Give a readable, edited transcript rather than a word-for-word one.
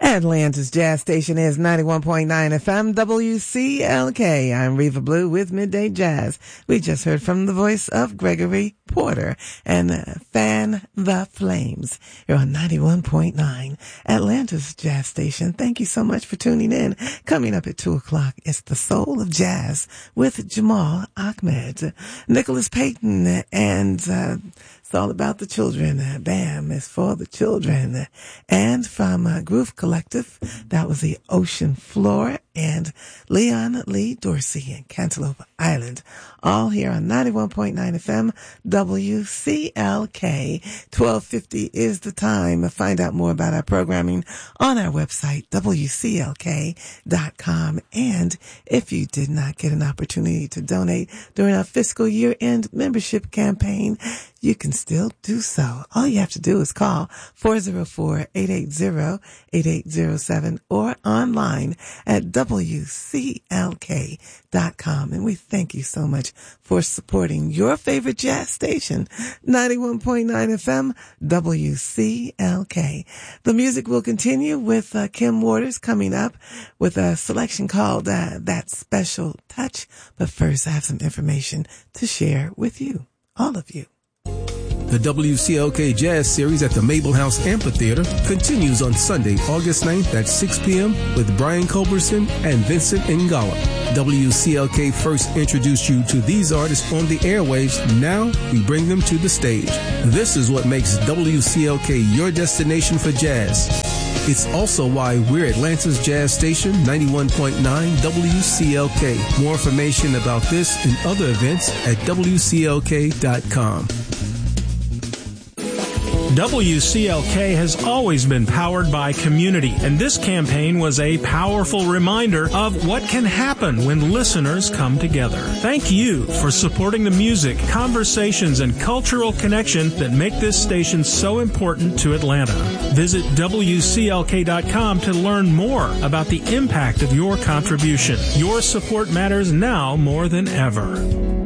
Atlanta's Jazz Station is 91.9 FM WCLK. I'm Reva Blue with Midday Jazz. We just heard from the voice of Gregory Porter and Fan the Flames. You're on 91.9 Atlanta's Jazz Station. Thank you so much for tuning in. Coming up at 2 o'clock, it's The Soul of Jazz with Jamal Ahmed. Nicholas Payton and it's all about the children. BAM is for the children. And from Groove Collective, that was the Ocean Floor and Leon Lee Dorsey and Cantaloupe Island. All here on 91.9 FM WCLK. 12:50 is the time. Find out more about our programming on our website, WCLK.com. And if you did not get an opportunity to donate during our fiscal year-end membership campaign, you can still do so. All you have to do is call 404-880-8807 or online at WCLK.com. And we thank you so much for supporting your favorite jazz station, 91.9 FM WCLK. The music will continue with Kim Waters coming up with a selection called That Special Touch. But first, I have some information to share with you, all of you. The WCLK Jazz Series at the Mabel House Amphitheater continues on Sunday, August 9th at 6 p.m. with Brian Culberson and Vincent Ngala. WCLK first introduced you to these artists on the airwaves. Now we bring them to the stage. This is what makes WCLK your destination for jazz. It's also why we're Atlanta's Jazz Station, 91.9 WCLK. More information about this and other events at WCLK.com. WCLK has always been powered by community, and this campaign was a powerful reminder of what can happen when listeners come together. Thank you for supporting the music, conversations, and cultural connection that make this station so important to Atlanta. Visit WCLK.com to learn more about the impact of your contribution. Your support matters now more than ever.